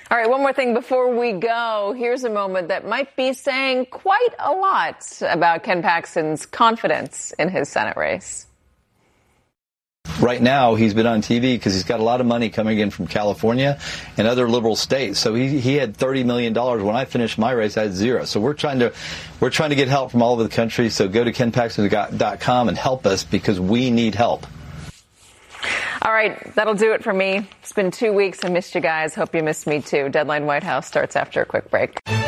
All right, one more thing before we go. Here's a moment that might be saying quite a lot about Ken Paxton's confidence in his Senate race. Right now, he's been on TV because he's got a lot of money coming in from California and other liberal states. So he had $30 million. When I finished my race, I had zero. So we're trying to get help from all over the country. So go to KenPaxton.com and help us because we need help. All right, that'll do it for me. It's been 2 weeks. I missed you guys. Hope you missed me too. Deadline White House starts after a quick break.